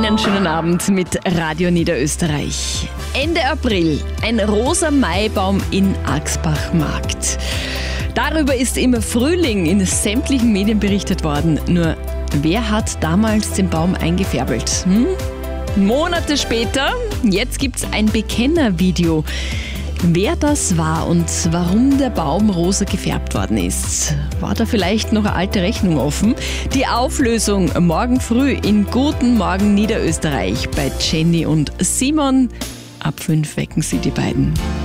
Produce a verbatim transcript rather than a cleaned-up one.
Einen schönen Abend mit Radio Niederösterreich. Ende April, ein rosa Maibaum in Axbach-Markt. Darüber ist im Frühling in sämtlichen Medien berichtet worden. Nur, wer hat damals den Baum eingefärbelt? Hm? Monate später, jetzt gibt's ein Bekennervideo. Wer das war und warum der Baum rosa gefärbt worden ist. War da vielleicht noch eine alte Rechnung offen? Die Auflösung morgen früh in Guten Morgen Niederösterreich bei Jenny und Simon. Ab fünf wecken sie die beiden.